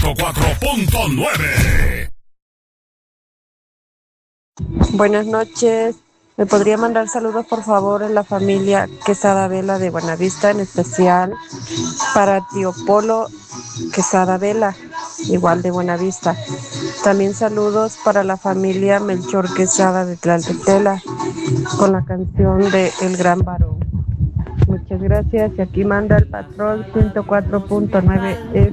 104.9. Buenas noches. ¿Me podría mandar saludos, por favor, en la familia Quesada Vela de Buenavista, en especial para tío Polo Quesada Vela, igual de Buenavista? También saludos para la familia Melchor Quesada de Tlaltetela, con la canción de El Gran Varón. Muchas gracias. Y aquí manda el patrón 104.9.